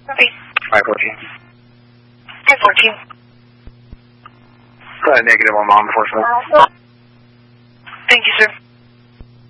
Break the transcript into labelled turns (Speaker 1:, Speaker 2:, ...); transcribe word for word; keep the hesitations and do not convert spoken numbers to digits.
Speaker 1: Copy.
Speaker 2: five fourteen.
Speaker 1: five fourteen.
Speaker 2: Uh, negative on law enforcement.
Speaker 1: Thank you, sir.